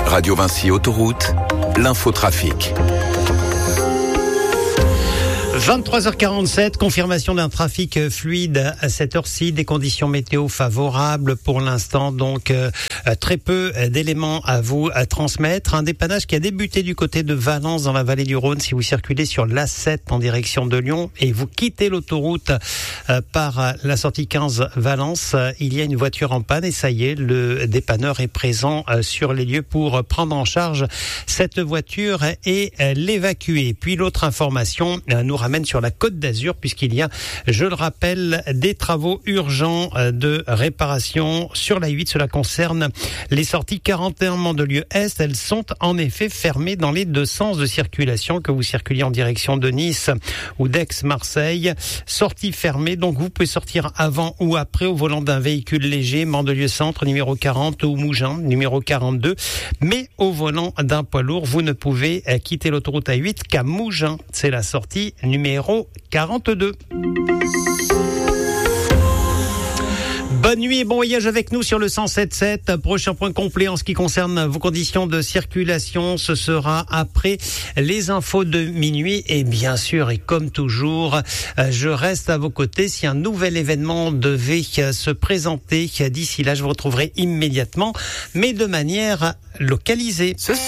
Radio Vinci Autoroute, l'infotrafic. 23h47, confirmation d'un trafic fluide à cette heure-ci, des conditions météo favorables pour l'instant, donc très peu d'éléments à vous transmettre. Un dépannage qui a débuté du côté de Valence dans la vallée du Rhône. Si vous circulez sur l'A7 en direction de Lyon et vous quittez l'autoroute par la sortie 15 Valence, il y a une voiture en panne et ça y est, le dépanneur est présent sur les lieux pour prendre en charge cette voiture et l'évacuer. Puis l'autre information nous ramène sur la Côte d'Azur puisqu'il y a, je le rappelle, des travaux urgents de réparation sur la 8. Cela concerne les sorties 41 Mandelieu-Est. Elles sont en effet fermées dans les deux sens de circulation, que vous circuliez en direction de Nice ou d'Aix-Marseille. Sortie fermée, donc vous pouvez sortir avant ou après au volant d'un véhicule léger, Mandelieu Centre numéro 40 ou Mougins numéro 42. Mais au volant d'un poids lourd, vous ne pouvez quitter l'autoroute A8 qu'à Mougins. C'est la sortie numéro 42. Bonne nuit et bon voyage avec nous sur le 107.7. Prochain point complet en ce qui concerne vos conditions de circulation, ce sera après les infos de minuit. Et bien sûr, et comme toujours, je reste à vos côtés si un nouvel événement devait se présenter. D'ici là, je vous retrouverai immédiatement, mais de manière localisée.